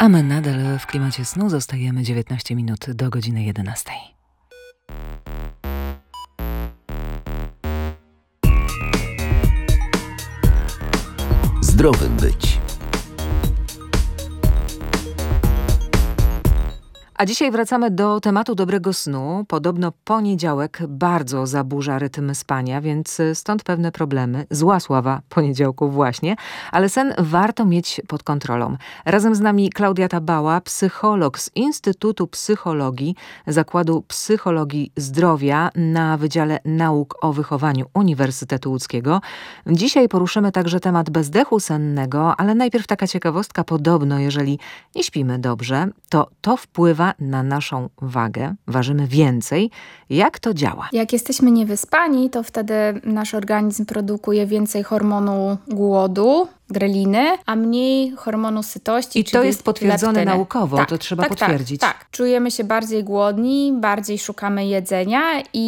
A my nadal w klimacie snu zostajemy 19 minut do godziny 11. Zdrowym być. A dzisiaj wracamy do tematu dobrego snu. Podobno poniedziałek bardzo zaburza rytm spania, więc stąd pewne problemy. Zła sława poniedziałków właśnie, ale sen warto mieć pod kontrolą. Razem z nami Klaudia Tabała, psycholog z Instytutu Psychologii Zakładu Psychologii Zdrowia na Wydziale Nauk o Wychowaniu Uniwersytetu Łódzkiego. Dzisiaj poruszymy także temat bezdechu sennego, ale najpierw taka ciekawostka. Podobno, jeżeli nie śpimy dobrze, to wpływa na naszą wagę, ważymy więcej. Jak to działa? Jak jesteśmy niewyspani, to wtedy nasz organizm produkuje więcej hormonu głodu, greliny, a mniej hormonu sytości. I to jest potwierdzone leptyny. naukowo, tak, to trzeba tak, potwierdzić. Tak. Czujemy się bardziej głodni, bardziej szukamy jedzenia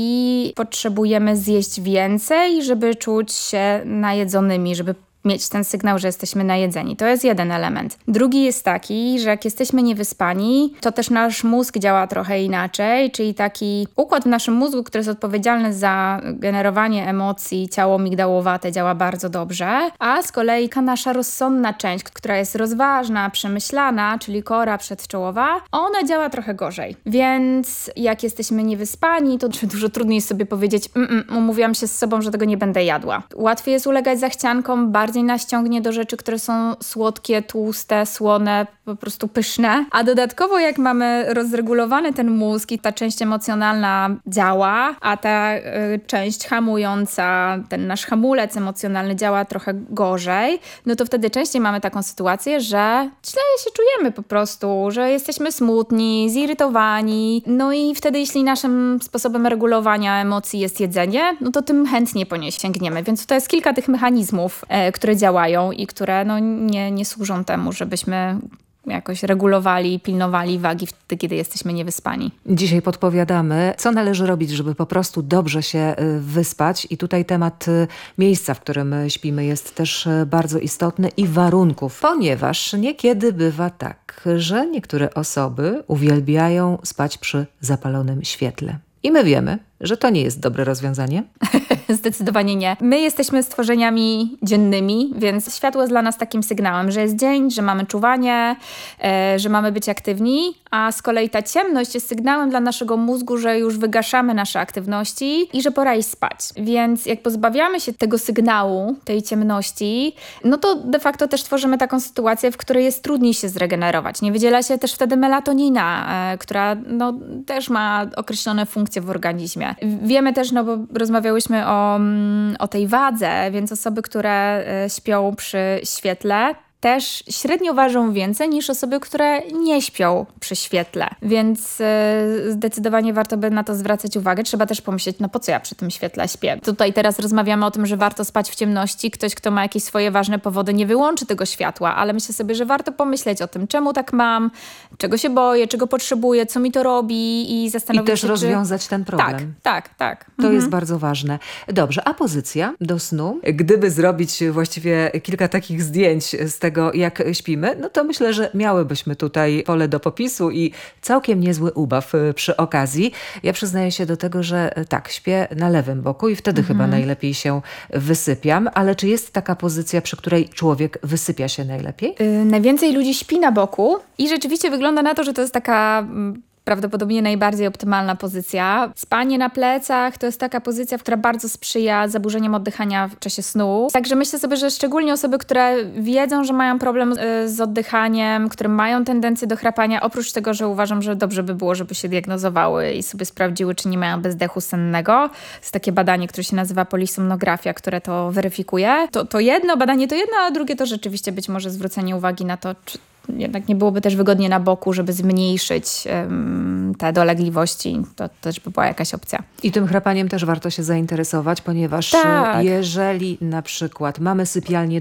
i potrzebujemy zjeść więcej, żeby czuć się najedzonymi, żeby mieć ten sygnał, że jesteśmy najedzeni. To jest jeden element. Drugi jest taki, że jak jesteśmy niewyspani, to też nasz mózg działa trochę inaczej, czyli taki układ w naszym mózgu, który jest odpowiedzialny za generowanie emocji, ciało migdałowate działa bardzo dobrze, a z kolei ta nasza rozsądna część, która jest rozważna, przemyślana, czyli kora przedczołowa, ona działa trochę gorzej. Więc jak jesteśmy niewyspani, to dużo trudniej jest sobie powiedzieć, umówiłam się z sobą, że tego nie będę jadła. Łatwiej jest ulegać zachciankom, bardziej nas ciągnie do rzeczy, które są słodkie, tłuste, słone, po prostu pyszne. A dodatkowo jak mamy rozregulowany ten mózg i ta część emocjonalna działa, a ta część hamująca, ten nasz hamulec emocjonalny działa trochę gorzej, no to wtedy częściej mamy taką sytuację, że źle się czujemy po prostu, że jesteśmy smutni, zirytowani. No i wtedy jeśli naszym sposobem regulowania emocji jest jedzenie, no to tym chętniej po nie sięgniemy. Więc to jest kilka tych mechanizmów, które działają i które nie służą temu, żebyśmy jakoś regulowali, pilnowali wagi wtedy, kiedy jesteśmy niewyspani. Dzisiaj podpowiadamy, co należy robić, żeby po prostu dobrze się wyspać. I tutaj temat miejsca, w którym śpimy, jest też bardzo istotny i warunków, ponieważ niekiedy bywa tak, że niektóre osoby uwielbiają spać przy zapalonym świetle. I my wiemy, że to nie jest dobre rozwiązanie. Zdecydowanie nie. My jesteśmy stworzeniami dziennymi, więc światło jest dla nas takim sygnałem, że jest dzień, że mamy czuwanie, że mamy być aktywni, a z kolei ta ciemność jest sygnałem dla naszego mózgu, że już wygaszamy nasze aktywności i że pora iść spać. Więc jak pozbawiamy się tego sygnału, tej ciemności, no to de facto też tworzymy taką sytuację, w której jest trudniej się zregenerować. Nie wydziela się też wtedy melatonina, która też ma określone funkcje w organizmie. Wiemy też, bo rozmawiałyśmy o tej wadze, więc osoby, które śpią przy świetle, też średnio ważą więcej niż osoby, które nie śpią przy świetle. Więc zdecydowanie warto by na to zwracać uwagę. Trzeba też pomyśleć, po co ja przy tym świetle śpię. Tutaj teraz rozmawiamy o tym, że warto spać w ciemności. Ktoś, kto ma jakieś swoje ważne powody, nie wyłączy tego światła, ale myślę sobie, że warto pomyśleć o tym, czemu tak mam, czego się boję, czego potrzebuję, co mi to robi i zastanowić się, I też rozwiązać ten problem. Tak. To jest bardzo ważne. Dobrze, a pozycja do snu? Gdyby zrobić właściwie kilka takich zdjęć z tego, jak śpimy, no to myślę, że miałybyśmy tutaj pole do popisu i całkiem niezły ubaw przy okazji. Ja przyznaję się do tego, że tak, śpię na lewym boku i wtedy chyba najlepiej się wysypiam, ale czy jest taka pozycja, przy której człowiek wysypia się najlepiej? Najwięcej ludzi śpi na boku i rzeczywiście wygląda na to, że to jest taka prawdopodobnie najbardziej optymalna pozycja. Spanie na plecach to jest taka pozycja, która bardzo sprzyja zaburzeniom oddychania w czasie snu. Także myślę sobie, że szczególnie osoby, które wiedzą, że mają problem z oddychaniem, które mają tendencję do chrapania, oprócz tego, że uważam, że dobrze by było, żeby się diagnozowały i sobie sprawdziły, czy nie mają bezdechu sennego. Jest takie badanie, które się nazywa polisomnografia, które to weryfikuje. To jedno badanie to jedno, a drugie to rzeczywiście być może zwrócenie uwagi na to, czy jednak nie byłoby też wygodnie na boku, żeby zmniejszyć te dolegliwości. To też by była jakaś opcja. I tym chrapaniem też warto się zainteresować, ponieważ jeżeli na przykład mamy sypialnię